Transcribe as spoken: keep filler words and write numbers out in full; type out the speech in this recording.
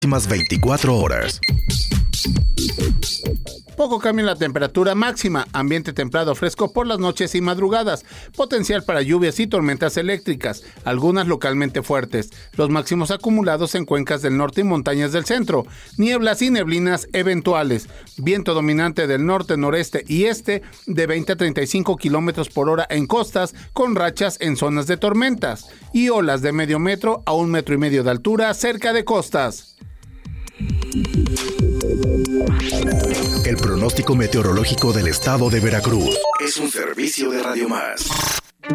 veinticuatro horas. Poco cambio en la temperatura máxima, ambiente templado fresco por las noches y madrugadas, potencial para lluvias y tormentas eléctricas, algunas localmente fuertes, los máximos acumulados en cuencas del norte y montañas del centro, nieblas y neblinas eventuales, viento dominante del norte, noreste y este de veinte a treinta y cinco kilómetros por hora en costas, con rachas en zonas de tormentas, y olas de medio metro a un metro y medio de altura cerca de costas. El pronóstico meteorológico del estado de Veracruz es un servicio de Radio Más.